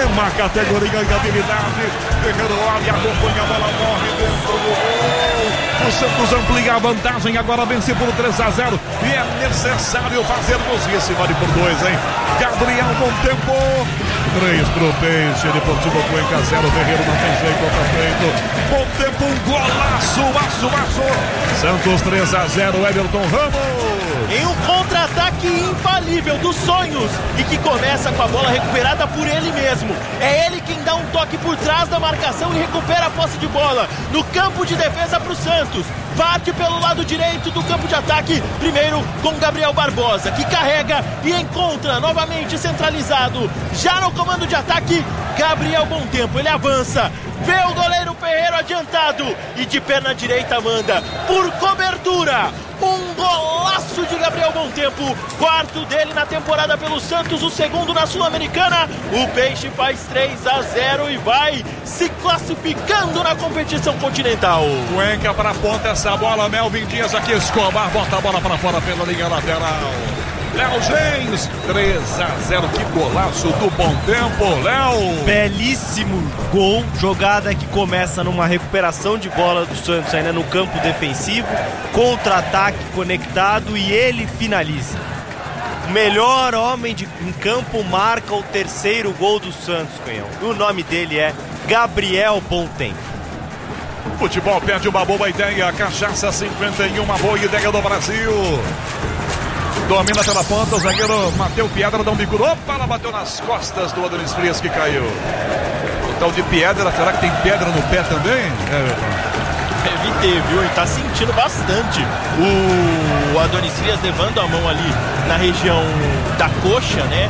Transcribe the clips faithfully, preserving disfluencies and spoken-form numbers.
uma categoria de habilidade. Ferreiro olha, acompanha a bola, morre dentro do gol. O Santos amplia a vantagem, agora vence por três a zero. E é necessário fazermos isso. Vale por dois, hein? Gabriel, bom tempo. três pro Peixe, Deportivo Cuenca zero. Ferreiro não tem jeito, tá feito. Bom tempo, um golaço, aço, aço. Santos três a zero, Everton Ramos. Em um contra-ataque infalível dos sonhos e que começa com a bola recuperada por ele mesmo. É ele quem dá um toque por trás da marcação e recupera a posse de bola no campo de defesa para o Santos. Parte pelo lado direito do campo de ataque, primeiro com Gabriel Barbosa, que carrega e encontra novamente centralizado. Já no comando de ataque, Gabriel Bom Tempo, ele avança, vê o goleiro Ferreiro adiantado e de perna direita manda por cobertura. Um golaço de Gabriel Bom Tempo, quarto dele na temporada pelo Santos, o segundo na Sul-Americana. O Peixe faz três a zero e vai se classificando na competição continental. Cuenca para a ponta, essa bola, Melvin Dias aqui, Escobar, bota a bola para fora pela linha lateral. Léo Gens, três a zero, que golaço do Bom Tempo, Léo. Belíssimo gol, jogada que começa numa recuperação de bola do Santos ainda no campo defensivo, contra-ataque conectado e ele finaliza. O melhor homem de, em campo marca o terceiro gol do Santos, Canhão. O nome dele é Gabriel Bom Tempo. Futebol perde uma boa ideia, Cachaça cinquenta e um, uma boa ideia do Brasil. Domina pela ponta, o zagueiro Mateu Piedra dá um bico. Opa, ela bateu nas costas do Adonis Frias que caiu. O tal de Piedra, será que tem pedra no pé também? É, deve ter, viu? E tá sentindo bastante o Adonis Frias levando a mão ali na região da coxa, né?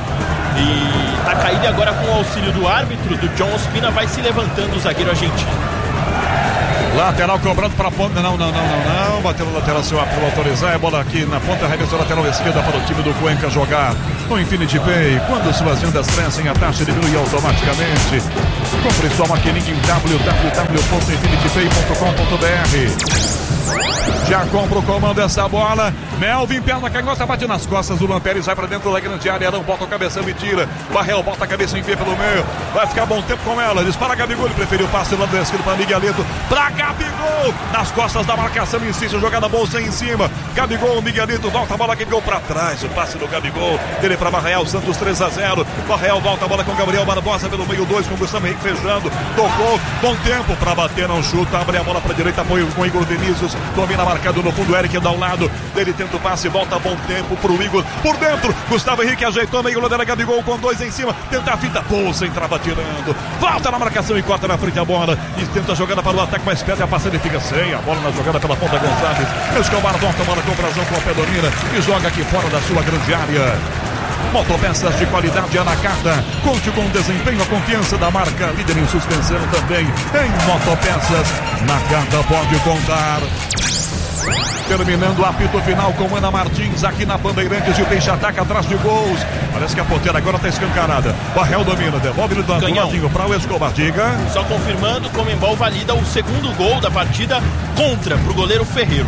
E tá caído agora com o auxílio do árbitro, do John Ospina, vai se levantando o zagueiro argentino. Lateral cobrando para a ponta, não, não, não, não, não, bateu no lateral, se o árbitro autorizar, é bola aqui na ponta, arremessou lateral esquerda para o time do Cuenca jogar no Infinity Pay. Quando suas vendas crescem, a taxa diminui automaticamente. Compre sua maquininha em w w w ponto infinity pay ponto com ponto b r. Já compra o comando dessa bola. Melvin, perna canhota, bate nas costas do Lampérez, vai pra dentro da grande área. Arão bota o cabeção e tira. Barrel bota a cabeça e enfia pelo meio. Vai ficar bom tempo com ela. Dispara Gabigol, ele preferiu o passe do lado esquerdo para Miguelito. Pra Gabigol, nas costas da marcação, insiste, jogada bolsa em cima. Gabigol, Miguelito, volta a bola, Gabigol pra trás. O passe do Gabigol, dele pra Barreal, Santos três a zero. Barreal volta a bola com Gabriel Barbosa pelo meio dois, com o Gustavo Henrique fechando. Tocou, bom tempo pra bater, não chuta. Abre a bola pra direita, apoio com Igor Vinícius. Domina marcado no fundo, Eric dá um lado. Dele tenta o passe, volta bom tempo pro Igor. Por dentro, Gustavo Henrique ajeitou, meio lateral, Gabigol com dois em cima. Tenta a fita, pulsa, entrava tirando. Volta na marcação e corta na frente a bola. E tenta a jogada para o ataque, mas perde a passada e fica sem. A bola na jogada pela ponta Gonçalves. Escobar volta a bola com o Brazão, com o pé domina e joga aqui fora da sua grande área. Motopeças de qualidade Anacata. Conte com o desempenho, a confiança da marca, líder em suspensão também em motopeças. Nakata pode contar. Terminando o apito final com Ana Martins aqui na Bandeirantes e o Peixe ataca atrás de gols. Parece que a ponteira agora está escancarada. Barrel domina, devolve do ladinho para o Escobar. Diga. Só confirmando, o Conmebol valida o segundo gol da partida contra pro goleiro Ferreiro.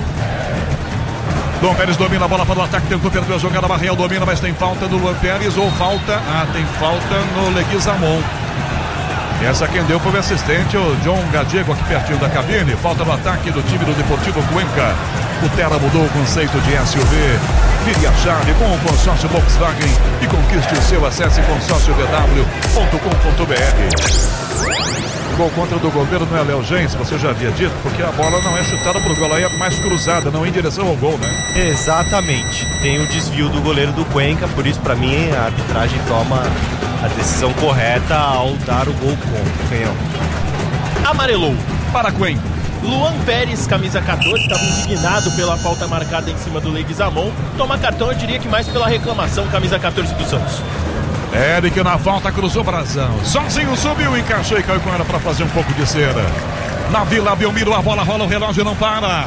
Luan Pérez domina a bola para o ataque, tentou perder a jogada. Barrel domina, mas tem falta no Luan Pérez ou falta? Ah, tem falta no Leguizamon. Essa quem deu foi o assistente, o John Gadiego, aqui pertinho da cabine. Falta no ataque do time do Deportivo Cuenca. O Terra mudou o conceito de S U V. Vire a chave com o consórcio Volkswagen e conquiste o seu. Acesse consórcio v w ponto com ponto b r. O gol contra do goleiro não é Léo Gens, você já havia dito, porque a bola não é chutada pro gol, aí é mais cruzada, não em direção ao gol, né? Exatamente. Tem o desvio do goleiro do Cuenca, por isso, pra mim, a arbitragem toma a decisão correta ao dar o gol contra o Canhão. Amarelou para Cuenca. Luan Pérez, camisa quatorze, estava indignado pela falta marcada em cima do Leguizamon. Toma cartão, eu diria que mais pela reclamação, camisa quatorze do Santos. Eric na falta, cruzou Brazão. Sozinho subiu, encaixou e caiu com ela para fazer um pouco de cera. Na Vila Belmiro, a bola rola, o relógio não para.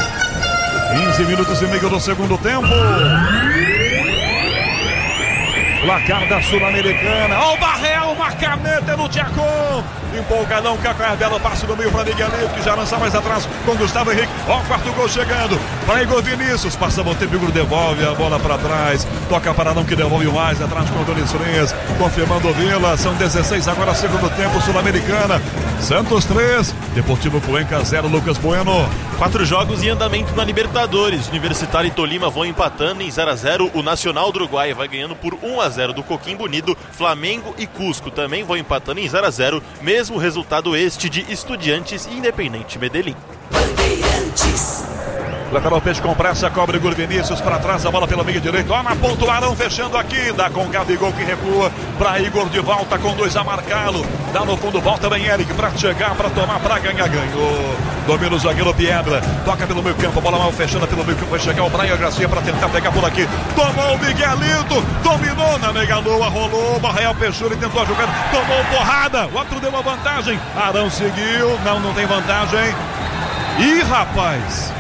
quinze minutos e meio do segundo tempo. Placar da Sul-Americana. Ó, o Barreal, uma caneta no Tchacon. Empolgadão, Cacaé, belo passe no meio para Miguelito, que já lança mais atrás com Gustavo Henrique. Ó, o quarto gol chegando para Igor Vinícius. Passa a Montevideo, devolve a bola para trás. Toca para não que devolve mais atrás com o Donis Frias. Confirmando o Vila. São dezesseis agora, segundo tempo, Sul-Americana. Santos três, Deportivo Cuenca zero, Lucas Bueno. Quatro jogos em andamento na Libertadores. Universitário e Tolima vão empatando em zero a zero. O Nacional do Uruguai vai ganhando por um a zero do Coquimbo Unido. Flamengo e Cusco também vão empatando em zero a zero. Mesmo resultado este de Estudiantes e Independente Medellín. Lateral Peixe com pressa, cobre Igor Vinícius para trás, a bola pela meia direita. Ó, na ponta o Arão fechando aqui, dá com o Gabigol que recua para Igor de volta com dois a marcá-lo. Dá no fundo, volta bem Eric para chegar, para tomar, para ganhar, ganhou. Domina o zagueiro Piedra, toca pelo meio campo, a bola mal fechando pelo meio campo, vai chegar o Brian Garcia para tentar pegar por aqui. Tomou o Miguelito, dominou na Megaloa, rolou, o Barreal Peixoto, ele tentou jogar, tomou porrada, o outro deu uma vantagem. Arão seguiu, não, não tem vantagem. Ih, rapaz!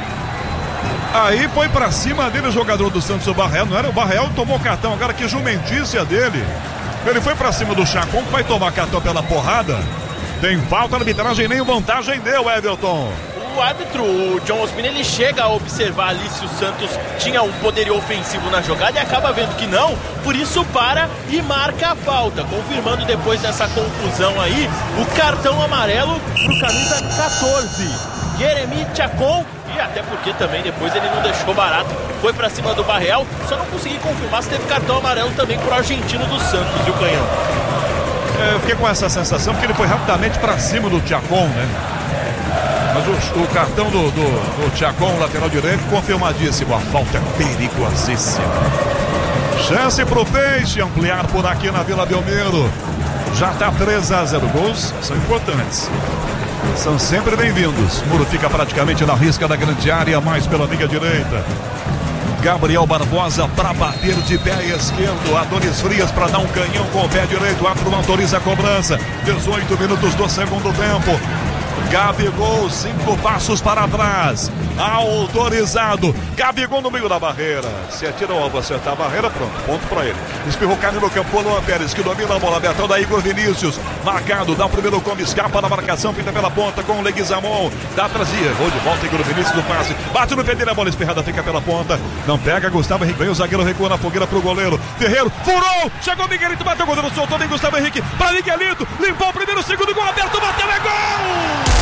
Aí foi pra cima dele o jogador do Santos, o Barreal, não era? O Barreal tomou cartão, agora que jumentícia dele. Ele foi pra cima do Chacon, que vai tomar cartão pela porrada. Tem falta na arbitragem, nem vantagem deu, Everton. O árbitro, o John Ospina, ele chega a observar ali se o Santos tinha um poderio ofensivo na jogada e acaba vendo que não, por isso para e marca a falta, confirmando depois dessa confusão aí, o cartão amarelo pro camisa catorze, Jeremy Chacon. E até porque também depois ele não deixou barato, foi pra cima do Barreal, só não consegui confirmar se teve cartão amarelo também pro argentino do Santos e o Canhão. É, eu fiquei com essa sensação porque ele foi rapidamente pra cima do Chacon, né? Mas o, o cartão do, do, do Chacon, lateral direito, confirmadíssimo, a falta é perigosíssima. Chance pro Peixe ampliar por aqui na Vila Belmiro. Já tá três a zero, gols são importantes. São sempre bem-vindos. Muro fica praticamente na risca da grande área, mais pela linha direita. Gabriel Barbosa para bater de pé esquerdo. Adonis Frias para dar um canhão com o pé direito. O árbitro autoriza a cobrança. dezoito minutos do segundo tempo. Gabigol, cinco passos para trás. Autorizado. Gabigol no meio da barreira. Se atira o alvo, acertar a barreira, pronto. Ponto para ele. Espirrou carne no campo. Luan Pérez que domina a bola. Betão da Igor Vinícius. Marcado. Dá o primeiro come. Escapa na marcação. Feita pela ponta com o Leguizamon. Dá trazia. Gol de volta. Igor Vinícius no passe. Bate no pé dele. A bola espirrada. Fica pela ponta. Não pega. Gustavo Henrique. Vem o zagueiro. Recua na fogueira pro goleiro. Ferreiro. Furou. Chegou Miguelito. Bateu o goleiro. Soltou. Vem Gustavo Henrique. Para Miguelito. Limpou o primeiro. Segundo gol aberto. Bateu. É gol!